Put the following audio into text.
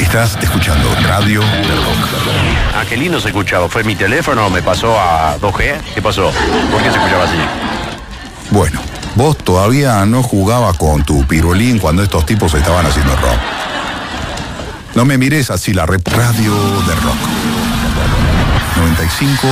Estás escuchando Radio del Rock. Ah, qué lindo se escuchaba. ¿Fue mi teléfono? ¿Me pasó a 2G? ¿Qué pasó? ¿Por qué se escuchaba así? Bueno, vos todavía no jugabas con tu pirulín cuando estos tipos estaban haciendo rock. No me mires así, Radio del Rock. 95